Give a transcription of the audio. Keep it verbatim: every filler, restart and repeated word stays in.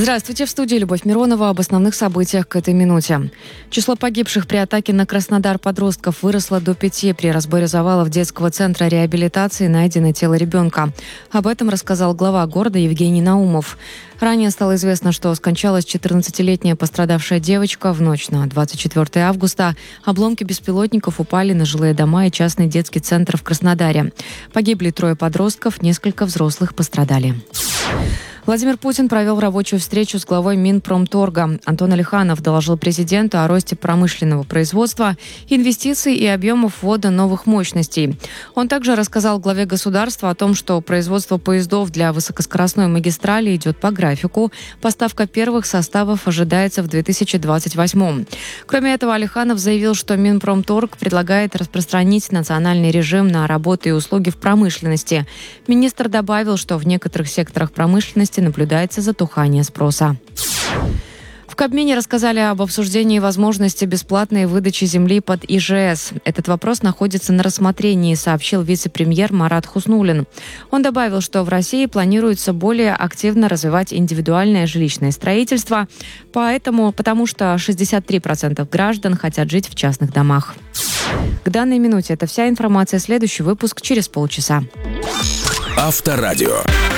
Здравствуйте, в студии Любовь Миронова. Об основных событиях к этой минуте. Число погибших при атаке на Краснодар подростков выросло до пяти. При разборе завалов детского центра реабилитации найдено тело ребенка. Об этом рассказал глава города Евгений Наумов. Ранее стало известно, что скончалась четырнадцатилетняя пострадавшая девочка. В ночь на двадцать четвёртое августа обломки беспилотников упали на жилые дома и частный детский центр в Краснодаре. Погибли трое подростков, несколько взрослых пострадали. Владимир Путин провел рабочую встречу с главой Минпромторга. Антон Алиханов доложил президенту о росте промышленного производства, инвестиций и объемов ввода новых мощностей. Он также рассказал главе государства о том, что производство поездов для высокоскоростной магистрали идет по графику. Поставка первых составов ожидается в две тысячи двадцать восьмом. Кроме этого, Алиханов заявил, что Минпромторг предлагает распространить национальный режим на работы и услуги в промышленности. Министр добавил, что в некоторых секторах промышленности наблюдается затухание спроса. В Кабмине рассказали об обсуждении возможности бесплатной выдачи земли под И Ж С. Этот вопрос находится на рассмотрении, сообщил вице-премьер Марат Хуснуллин. Он добавил, что в России планируется более активно развивать индивидуальное жилищное строительство, поэтому, потому что шестьдесят три процента граждан хотят жить в частных домах. К данной минуте это вся информация. Следующий выпуск через полчаса. Авторадио.